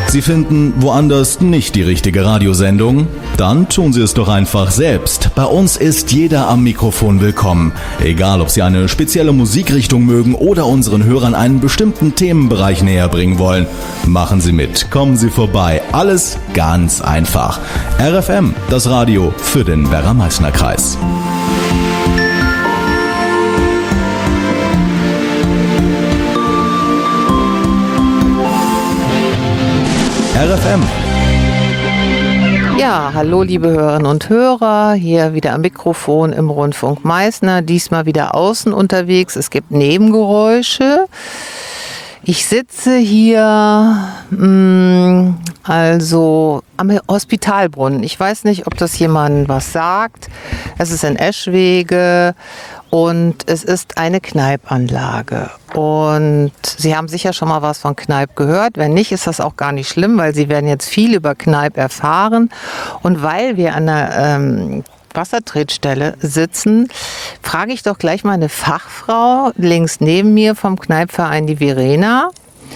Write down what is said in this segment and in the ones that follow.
Sie finden woanders nicht die richtige Radiosendung? Dann tun Sie es doch einfach selbst. Bei uns ist jeder am Mikrofon willkommen. Egal, ob Sie eine spezielle Musikrichtung mögen oder unseren Hörern einen bestimmten Themenbereich näher bringen wollen. Machen Sie mit, kommen Sie vorbei. Alles ganz einfach. RFM, das Radio für den Werra-Meißner-Kreis. RFM. Ja, hallo liebe Hörerinnen und Hörer, hier wieder am Mikrofon im Rundfunk Meißner, diesmal wieder außen unterwegs, es gibt Nebengeräusche. Ich sitze hier also am Hospitalbrunnen. Ich weiß nicht, ob das jemandem was sagt. Es ist in Eschwege und es ist eine Kneipanlage. Und Sie haben sicher schon mal was von Kneipp gehört. Wenn nicht, ist das auch gar nicht schlimm, weil Sie werden jetzt viel über Kneipp erfahren. Und weil wir an der Wassertretstelle sitzen, frage ich doch gleich mal eine Fachfrau links neben mir vom Kneippverein, die Verena.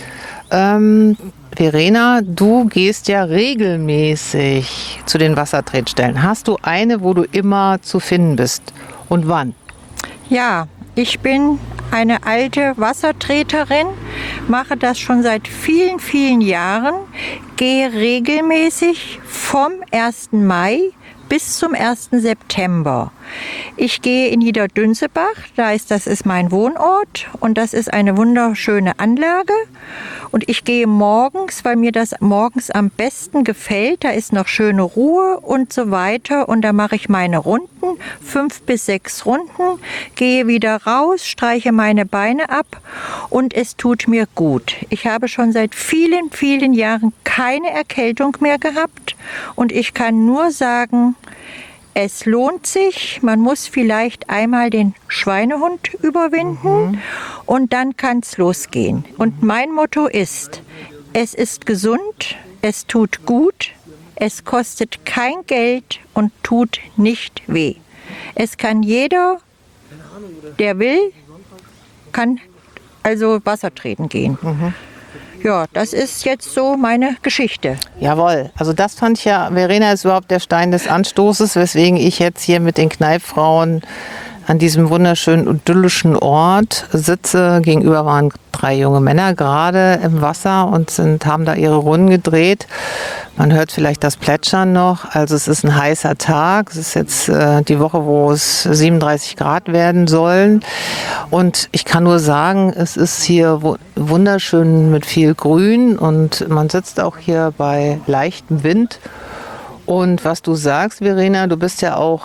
Verena, du gehst ja regelmäßig zu den Wassertretstellen. Hast du eine, wo du immer zu finden bist? Und wann? Ja, ich bin eine alte Wassertreterin, mache das schon seit vielen, vielen Jahren, gehe regelmäßig vom 1. Mai bis zum 1. September. Ich gehe in Niederdünzebach, das ist mein Wohnort und das ist eine wunderschöne Anlage. Und ich gehe morgens, weil mir das morgens am besten gefällt. Da ist noch schöne Ruhe und so weiter. Und da mache ich meine Runden, 5 bis 6 Runden, gehe wieder raus, streiche meine Beine ab und es tut mir gut. Ich habe schon seit vielen, vielen Jahren keine Erkältung mehr gehabt und ich kann nur sagen, es lohnt sich, man muss vielleicht einmal den Schweinehund überwinden und dann kann es losgehen. Und mein Motto ist, es ist gesund, es tut gut, es kostet kein Geld und tut nicht weh. Es kann jeder, der will, kann also Wasser treten gehen. Ja, das ist jetzt so meine Geschichte. Jawohl, also das fand ich ja, Verena ist überhaupt der Stein des Anstoßes, weswegen ich jetzt hier mit den Kneippfrauen an diesem wunderschönen idyllischen Ort sitze. Gegenüber waren 3 junge Männer gerade im Wasser und haben da ihre Runden gedreht. Man hört vielleicht das Plätschern noch. Also es ist ein heißer Tag. Es ist jetzt die Woche, wo es 37 Grad werden sollen. Und ich kann nur sagen, es ist hier wunderschön mit viel Grün und man sitzt auch hier bei leichtem Wind. Und was du sagst, Verena, du bist ja auch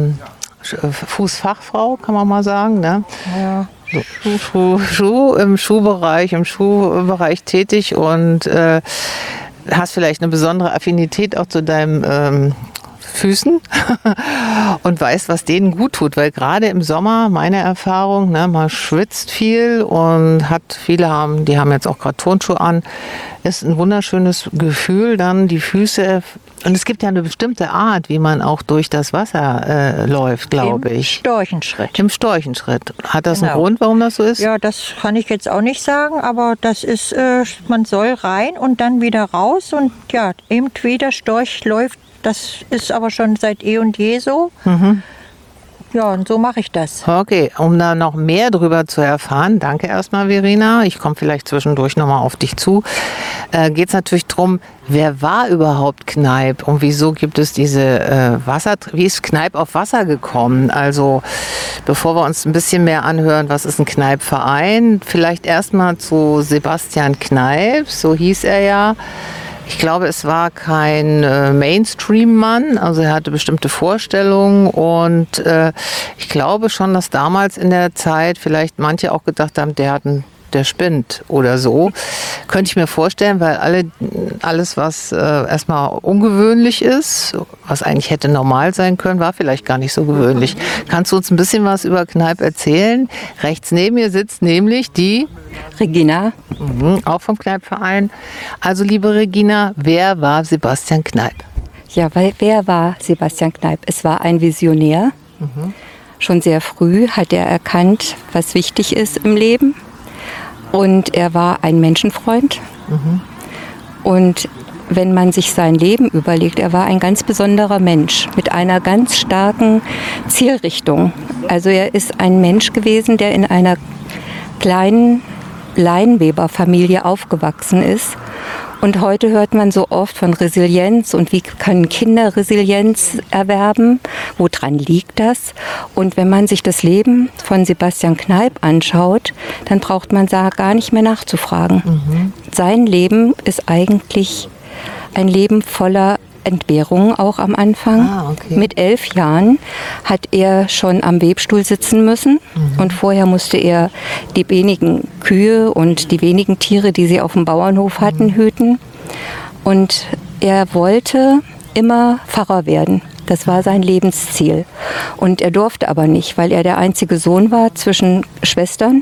Fußfachfrau, kann man mal sagen, ne? Ja. Im Schuhbereich tätig und hast vielleicht eine besondere Affinität auch zu deinen Füßen und weißt, was denen gut tut, weil gerade im Sommer, meine Erfahrung, ne, man schwitzt viel und die haben jetzt auch gerade Turnschuhe an, ist ein wunderschönes Gefühl, dann die Füße, und es gibt ja eine bestimmte Art, wie man auch durch das Wasser läuft, glaube ich. Im Storchenschritt. Hat das einen Grund, warum das so ist? Ja, das kann ich jetzt auch nicht sagen, aber das ist, man soll rein und dann wieder raus und ja, eben wie der Storch läuft. Das ist aber schon seit eh und je so. Ja, und so mache ich das. Okay, um da noch mehr drüber zu erfahren, danke erstmal, Verena. Ich komme vielleicht zwischendurch nochmal auf dich zu. Geht es natürlich darum, wer war überhaupt Kneipp und wieso gibt es diese wie ist Kneipp auf Wasser gekommen? Also, bevor wir uns ein bisschen mehr anhören, was ist ein Kneippverein, vielleicht erstmal zu Sebastian Kneipp, so hieß er ja. Ich glaube, es war kein Mainstream-Mann, also er hatte bestimmte Vorstellungen und ich glaube schon, dass damals in der Zeit vielleicht manche auch gedacht haben, der spinnt oder so. Könnte ich mir vorstellen, weil alles, was erstmal ungewöhnlich ist, was eigentlich hätte normal sein können, war vielleicht gar nicht so gewöhnlich. Kannst du uns ein bisschen was über Kneipp erzählen? Rechts neben mir sitzt nämlich die Regina. Auch vom Kneippverein. Also liebe Regina, wer war Sebastian Kneipp? Ja, wer war Sebastian Kneipp? Es war ein Visionär. Schon sehr früh hat er erkannt, was wichtig ist im Leben. Und er war ein Menschenfreund. Und wenn man sich sein Leben überlegt, er war ein ganz besonderer Mensch mit einer ganz starken Zielrichtung. Also er ist ein Mensch gewesen, der in einer kleinen Leinweberfamilie aufgewachsen ist. Und heute hört man so oft von Resilienz und wie können Kinder Resilienz erwerben, woran liegt das? Und wenn man sich das Leben von Sebastian Kneipp anschaut, dann braucht man da gar nicht mehr nachzufragen. Sein Leben ist eigentlich ein Leben voller Entbehrungen auch am Anfang. Okay. Mit 11 Jahren hat er schon am Webstuhl sitzen müssen und vorher musste er die wenigen Kühe und die wenigen Tiere, die sie auf dem Bauernhof hatten, hüten. Und er wollte immer Pfarrer werden. Das war sein Lebensziel. Und er durfte aber nicht, weil er der einzige Sohn war zwischen Schwestern.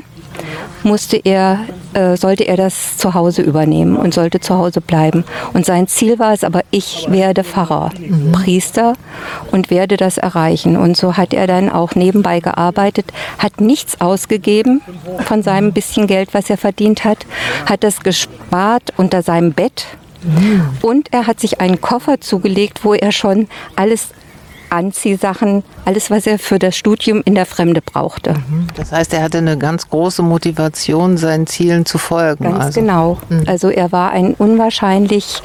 Sollte er das zu Hause übernehmen und sollte zu Hause bleiben. Und sein Ziel war es aber, ich werde Pfarrer, Priester und werde das erreichen. Und so hat er dann auch nebenbei gearbeitet, hat nichts ausgegeben von seinem bisschen Geld, was er verdient hat das gespart unter seinem Bett. Und er hat sich einen Koffer zugelegt, wo er schon alles Anziehsachen, alles, was er für das Studium in der Fremde brauchte. Das heißt, er hatte eine ganz große Motivation, seinen Zielen zu folgen. Ganz genau. Also er war ein unwahrscheinlich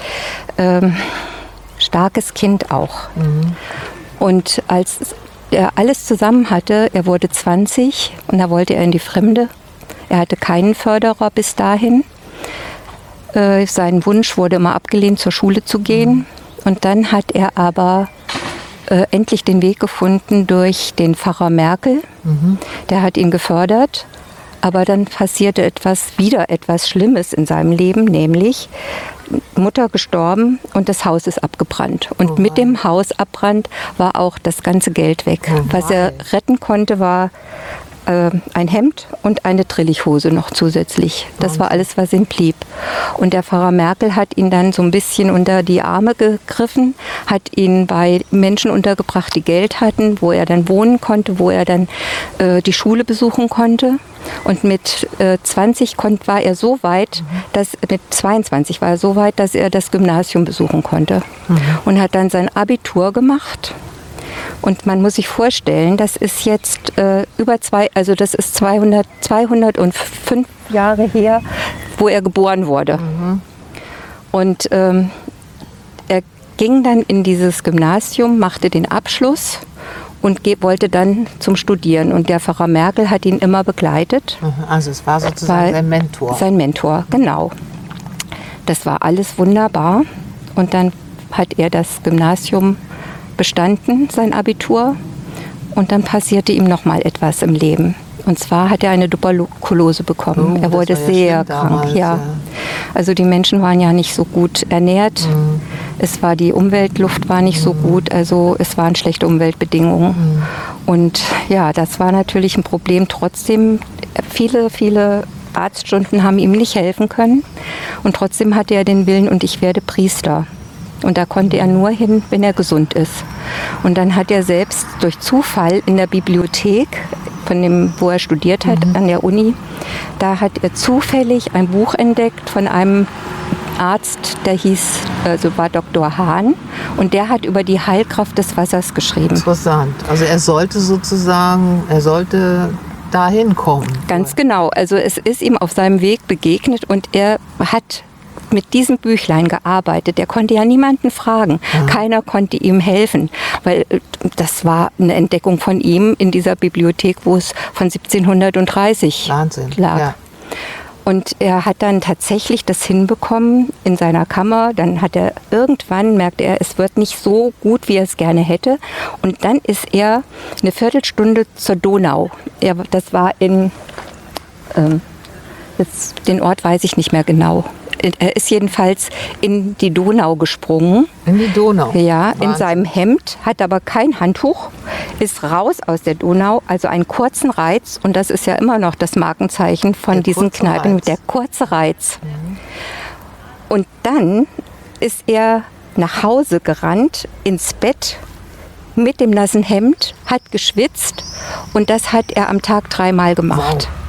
starkes Kind auch. Und als er alles zusammen hatte, er wurde 20 und da wollte er in die Fremde. Er hatte keinen Förderer bis dahin. Sein Wunsch wurde immer abgelehnt, zur Schule zu gehen. Und dann hat er aber endlich den Weg gefunden durch den Pfarrer Merkel. Der hat ihn gefördert. Aber dann passierte wieder etwas Schlimmes in seinem Leben, nämlich Mutter gestorben und das Haus ist abgebrannt. Und mit dem Hausabbrand war auch das ganze Geld weg. Was er retten konnte, war ein Hemd und eine Trillichhose noch zusätzlich. Das war alles, was ihm blieb. Und der Pfarrer Merkel hat ihn dann so ein bisschen unter die Arme gegriffen, hat ihn bei Menschen untergebracht, die Geld hatten, wo er dann wohnen konnte, wo er dann die Schule besuchen konnte. Und mit 22 war er so weit, dass er das Gymnasium besuchen konnte. Und hat dann sein Abitur gemacht. Und man muss sich vorstellen, das ist jetzt das ist 205 Jahre her, wo er geboren wurde. Und er ging dann in dieses Gymnasium, machte den Abschluss und wollte dann zum Studieren. Und der Pfarrer Merkel hat ihn immer begleitet. Also es war sozusagen sein Mentor. Sein Mentor, genau. Das war alles wunderbar. Und dann hat er das Gymnasium bestanden, sein Abitur. Und dann passierte ihm noch mal etwas im Leben. Und zwar hat er eine Tuberkulose bekommen. Er wurde sehr krank. Damals, ja. Also die Menschen waren ja nicht so gut ernährt. Die Umweltluft war nicht so gut. Also es waren schlechte Umweltbedingungen. Und ja, das war natürlich ein Problem. Trotzdem, viele Arztstunden haben ihm nicht helfen können. Und trotzdem hatte er den Willen, und ich werde Priester. Und da konnte er nur hin, wenn er gesund ist. Und dann hat er selbst durch Zufall in der Bibliothek, wo er studiert hat, an der Uni, da hat er zufällig ein Buch entdeckt von einem Arzt, der war Dr. Hahn. Und der hat über die Heilkraft des Wassers geschrieben. Interessant. Also er sollte dahin kommen. Ganz genau. Also es ist ihm auf seinem Weg begegnet und er hat mit diesem Büchlein gearbeitet. Er konnte ja niemanden fragen. Keiner konnte ihm helfen, weil das war eine Entdeckung von ihm in dieser Bibliothek, wo es von 1730 lag. Ja. Und er hat dann tatsächlich das hinbekommen in seiner Kammer. Dann merkte er, es wird nicht so gut, wie er es gerne hätte. Und dann ist er eine Viertelstunde zur Donau. Das war den Ort weiß ich nicht mehr genau. Er ist jedenfalls in die Donau gesprungen. In die Donau? Ja, Wahnsinn. In seinem Hemd, hat aber kein Handtuch, ist raus aus der Donau, also einen kurzen Reiz. Und das ist ja immer noch das Markenzeichen von diesen Kneipen, der kurze Reiz. Und dann ist er nach Hause gerannt, ins Bett, mit dem nassen Hemd, hat geschwitzt und das hat er am Tag 3-mal gemacht. Wow.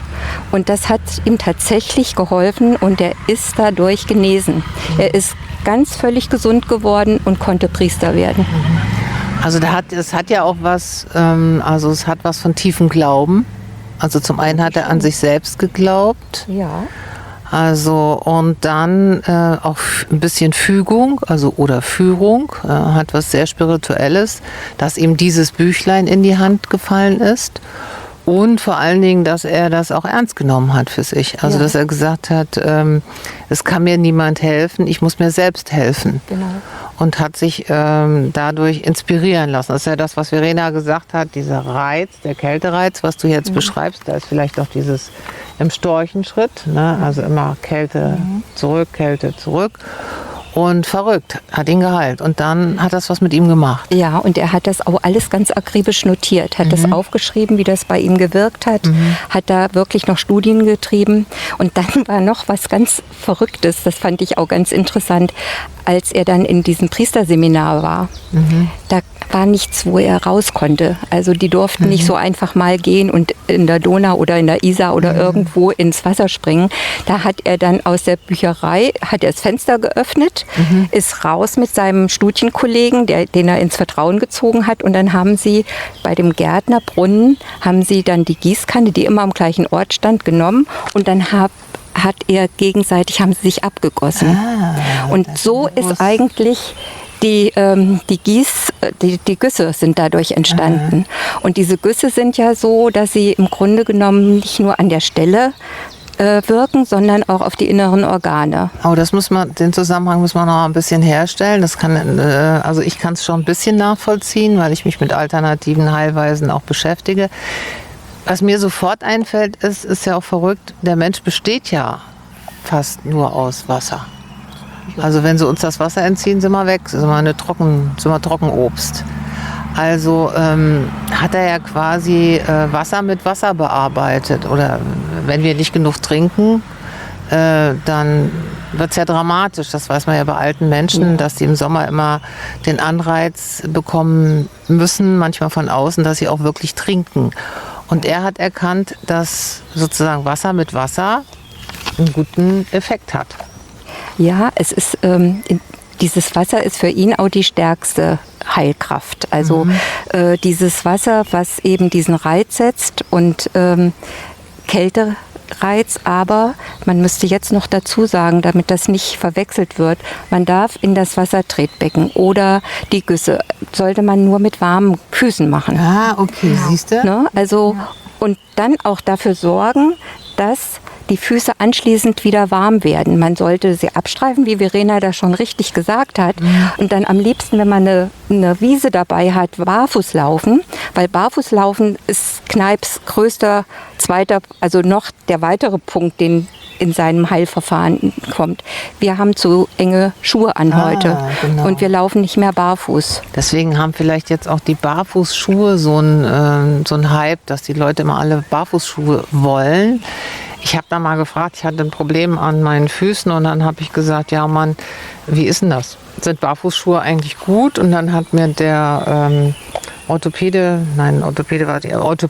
Und das hat ihm tatsächlich geholfen und er ist dadurch genesen. Er ist ganz völlig gesund geworden und konnte Priester werden. Also es hat ja auch was, es hat was von tiefem Glauben. Also zum einen hat er an sich selbst geglaubt. Ja. Also und dann auch ein bisschen Fügung, oder Führung, hat was sehr Spirituelles, dass ihm dieses Büchlein in die Hand gefallen ist. Und vor allen Dingen, dass er das auch ernst genommen hat für sich. Also dass er gesagt hat, es kann mir niemand helfen, ich muss mir selbst helfen. Genau. Und hat sich dadurch inspirieren lassen. Das ist ja das, was Verena gesagt hat, dieser Reiz, der Kältereiz, was du jetzt beschreibst, da ist vielleicht auch dieses im Storchenschritt, ne? Also immer Kälte zurück. Und verrückt, hat ihn geheilt. Und dann hat das was mit ihm gemacht. Ja, und er hat das auch alles ganz akribisch notiert, hat das aufgeschrieben, wie das bei ihm gewirkt hat, hat da wirklich noch Studien getrieben. Und dann war noch was ganz Verrücktes, das fand ich auch ganz interessant, als er dann in diesem Priesterseminar war. Da war nichts, wo er raus konnte. Also die durften nicht so einfach mal gehen und in der Donau oder in der Isar oder irgendwo ins Wasser springen. Da hat er dann aus der Bücherei, hat er das Fenster geöffnet, ist raus mit seinem Studienkollegen, den er ins Vertrauen gezogen hat. Und dann haben sie bei dem Gärtnerbrunnen, haben sie dann die Gießkanne, die immer am gleichen Ort stand, genommen und dann haben sie sich abgegossen. Und so ist eigentlich die Güsse sind dadurch entstanden. Und diese Güsse sind ja so, dass sie im Grunde genommen nicht nur an der Stelle wirken, sondern auch auf die inneren Organe. Oh, den Zusammenhang muss man noch ein bisschen herstellen. Ich kann es schon ein bisschen nachvollziehen, weil ich mich mit alternativen Heilweisen auch beschäftige. Was mir sofort einfällt, ist ja auch verrückt, der Mensch besteht ja fast nur aus Wasser. Also wenn sie uns das Wasser entziehen, sind wir weg, sind wir Trockenobst. Also hat er ja quasi Wasser mit Wasser bearbeitet. Oder wenn wir nicht genug trinken, dann wird es ja dramatisch. Das weiß man ja bei alten Menschen, dass die im Sommer immer den Anreiz bekommen müssen, manchmal von außen, dass sie auch wirklich trinken. Und er hat erkannt, dass sozusagen Wasser mit Wasser einen guten Effekt hat. Ja, es ist dieses Wasser ist für ihn auch die stärkste Heilkraft. Also dieses Wasser, was eben diesen Reiz setzt und Kältereiz, aber man müsste jetzt noch dazu sagen, damit das nicht verwechselt wird, man darf in das Wassertretbecken oder die Güsse, sollte man nur mit warmen Füßen machen. Ah, okay, siehst du? Ne? Also, und dann auch dafür sorgen, dass die Füße anschließend wieder warm werden. Man sollte sie abstreifen, wie Verena das schon richtig gesagt hat. Und dann am liebsten, wenn man eine Wiese dabei hat, barfuß laufen. Weil Barfußlaufen ist Kneips größter, also noch der weitere Punkt, den in seinem Heilverfahren kommt. Wir haben zu enge Schuhe an heute und wir laufen nicht mehr barfuß. Deswegen haben vielleicht jetzt auch die Barfußschuhe so ein Hype, dass die Leute immer alle Barfußschuhe wollen. Ich habe da mal gefragt, ich hatte ein Problem an meinen Füßen und dann habe ich gesagt, ja Mann, wie ist denn das? Sind Barfußschuhe eigentlich gut? Und dann hat mir der Orthopäde